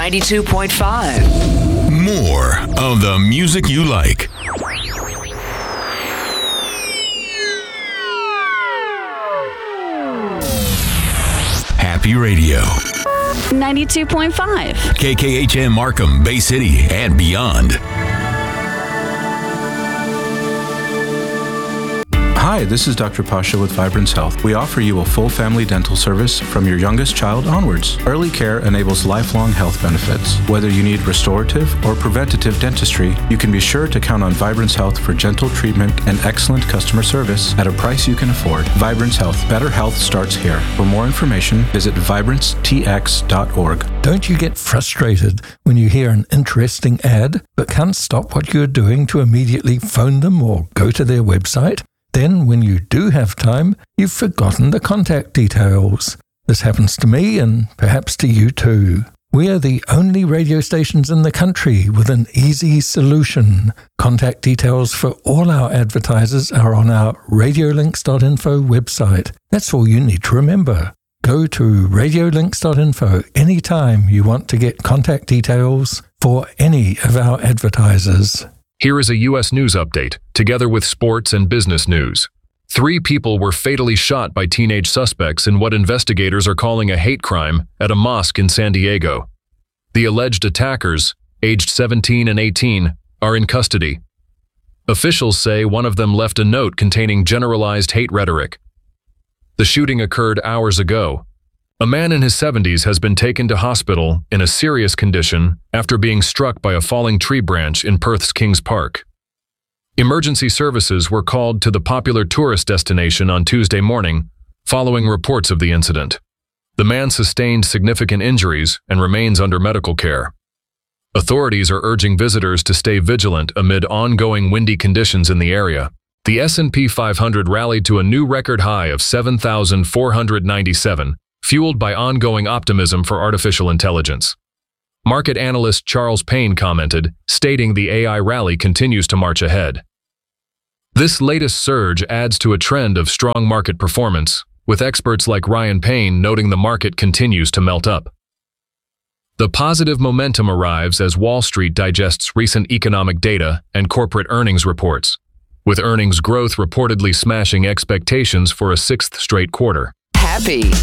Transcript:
92.5. More of the music you like. Happy Radio. 92.5. KKHM Markham, Bay City, and beyond. Hi, this is Dr. Pasha with Vibrance Health. We offer you a full family dental service from your youngest child onwards. Early care enables lifelong health benefits. Whether you need restorative or preventative dentistry, you can be sure to count on Vibrance Health for gentle treatment and excellent customer service at a price you can afford. Vibrance Health. Better health starts here. For more information, visit vibrancetx.org. Don't you get frustrated when you hear an interesting ad but can't stop what you're doing to immediately phone them or go to their website? Then, when you do have time, you've forgotten the contact details. This happens to me and perhaps to you too. We are the only radio stations in the country with an easy solution. Contact details for all our advertisers are on our radiolinks.info website. That's all you need to remember. Go to radiolinks.info anytime you want to get contact details for any of our advertisers. Here is a U.S. news update, together with sports and business news. 3 people were fatally shot by teenage suspects in what investigators are calling a hate crime at a mosque in San Diego. The alleged attackers, aged 17 and 18, are in custody. Officials say one of them left a note containing generalized hate rhetoric. The shooting occurred hours ago. A man in his 70s has been taken to hospital in a serious condition after being struck by a falling tree branch in Perth's Kings Park. Emergency services were called to the popular tourist destination on Tuesday morning, following reports of the incident. The man sustained significant injuries and remains under medical care. Authorities are urging visitors to stay vigilant amid ongoing windy conditions in the area. The S&P 500 rallied to a new record high of 7,497, fueled by ongoing optimism for artificial intelligence. Market analyst Charles Payne commented, stating the AI rally continues to march ahead. This latest surge adds to a trend of strong market performance, with experts like Ryan Payne noting the market continues to melt up. The positive momentum arrives as Wall Street digests recent economic data and corporate earnings reports, with earnings growth reportedly smashing expectations for a 6th straight quarter. Happy